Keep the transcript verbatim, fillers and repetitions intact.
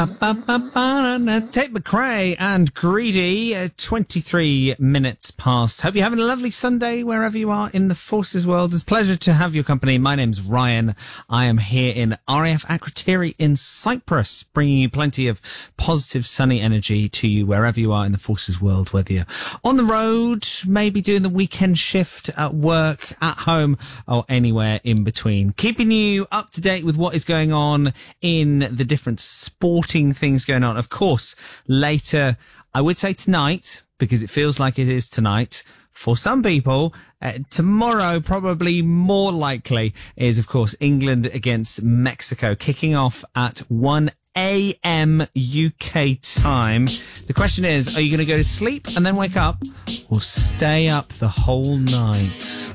Tate McRae and Greedy, uh, twenty-three minutes past. Hope you're having a lovely Sunday wherever you are in the Forces world. It's a pleasure to have your company. My name's Ryan. I am here in R A F Akrotiri in Cyprus, bringing you plenty of positive, sunny energy to you wherever you are in the Forces world, whether you're on the road, maybe doing the weekend shift at work, at home, or anywhere in between. Keeping you up to date with what is going on in the different sporting things going on. Of course, later, I would say tonight, because it feels like it is tonight. For some people, uh, tomorrow, probably more likely, is, of course, England against Mexico, kicking off at one a.m. U K time. The question is, are you going to go to sleep and then wake up, or stay up the whole night?